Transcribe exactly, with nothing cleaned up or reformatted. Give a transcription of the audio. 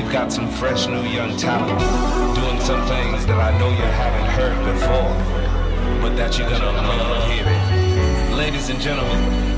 we've got some fresh new young talent doing some things that I know you haven't heard before, but that you're gonna love hearing. Ladies and gentlemen,